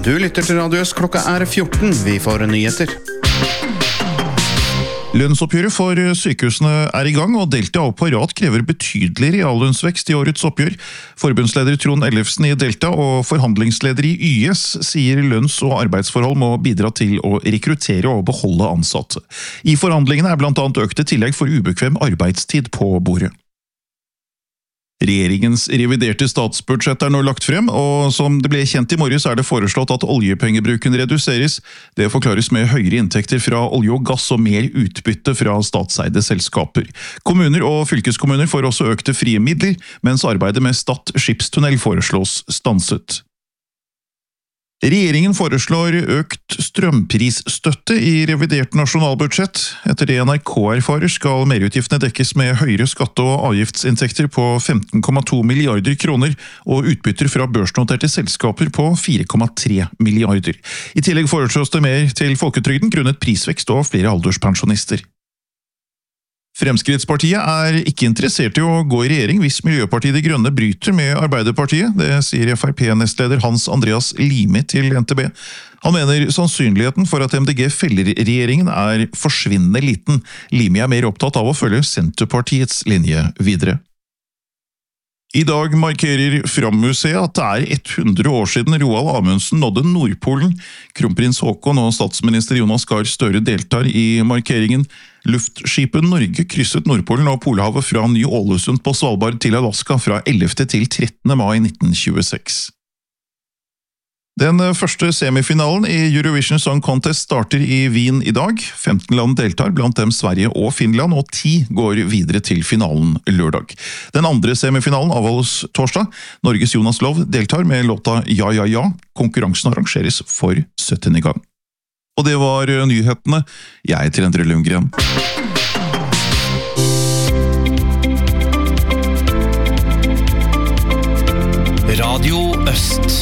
Du lytter til Radio Øst, klokka 14. Vi får nyheter. Lønnsoppgjøret for sykehusene i gang, og Delta og Parat krever betydelig reallønnsvekst i årets oppgjør. Forbundsleder Trond Ellefsen i Delta og forhandlingsleder i YS sier lønns- og arbeidsforhold må bidra til å rekruttere og beholde ansatte. I forhandlingene blant annet økte tillegg for ubekvem arbeidstid på bordet. Regjeringens reviderte statsbudsjett nå lagt frem, og som det ble kjent i morges det foreslått at oljepengebruken reduseres. Det forklares med høyere inntekter fra olje og gass og mer utbytte fra statseide selskaper. Kommuner og fylkeskommuner får også økte frie midler, mens arbeidet med Stad skipstunnel foreslås stanset. Regjeringen foreslår økt strømprisstøtte i revidert nasjonalbudsjett. Etter det NRK erfarer skal merutgiftene dekkes med høyere skatte- og avgiftsinntekter på 15,2 milliarder kroner og utbytter fra børsnoterte selskaper på 4,3 milliarder. I tillegg foreslås det mer til folketrygden grunnet prisvekst og flere alderspensjonister. Fremskrittspartiet ikke interessert i å gå i regjering hvis Miljøpartiet De Grønne bryter med Arbeiderpartiet, det sier FrP-nestleder Hans Andreas Limi til NTB. Han mener sannsynligheten for at MDG feller regjeringen forsvinnende liten. Limi mer opptatt av å følge Senterpartiets linje videre. I dag markerer Fram-museet at det 100 år siden Roald Amundsen nådde Nordpolen. Kronprins Haakon og statsminister Jonas Gahr Støre deltar i markeringen. Luftskipet Norge krysset Nordpolen og Polhavet fra Ny-Ålesund på Svalbard til Alaska fra 11. til 13. mai 1926. Den første semifinalen i Eurovision Song Contest starter i Wien i dag. 15 land deltar, blant dem Sverige og Finland, og 10 går videre til finalen lørdag. Den andre semifinalen avholdes torsdag. Norges Jonas Lov deltar med låta Ja, ja, ja. Konkurransen arrangeres for 70. gang. Og det var nyhetene. Jeg heter Endre Lundgren. Radio Øst.